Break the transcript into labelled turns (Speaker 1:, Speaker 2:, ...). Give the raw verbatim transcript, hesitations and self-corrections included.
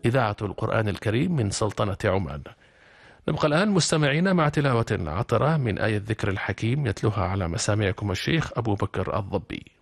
Speaker 1: إذاعة القرآن الكريم من سلطنة عمان. نبقى الآن مستمعين مع تلاوة عطرة من آية الذكر الحكيم يتلوها على مسامعكم الشيخ أبو بكر الضبي.